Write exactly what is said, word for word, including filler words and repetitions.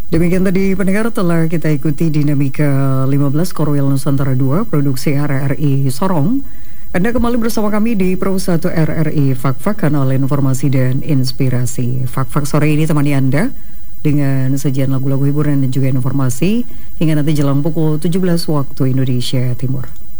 Demikian tadi pendengar telah kita ikuti dinamika lima belas Korwil Nusantara dua produksi R R I Sorong. Anda kembali bersama kami di Pro satu R R I Fak-Fak, kanal informasi dan inspirasi. Fak-Fak sore ini temani Anda dengan sajian lagu-lagu hiburan dan juga informasi hingga nanti jelang pukul tujuh belas waktu Indonesia Timur.